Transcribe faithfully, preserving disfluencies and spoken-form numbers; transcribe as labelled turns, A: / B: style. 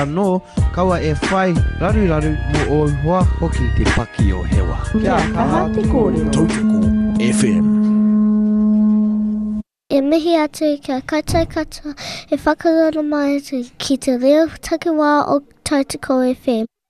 A: No, kaua e whai raru raru mo o hoa hoki te paki o hewa.
B: Kia kaha te kōrero.
C: Tautoko F M.
D: E mihi atu kia kaitai katoa e whakarara mai atu ki te reo takiwā o Tautoko F M.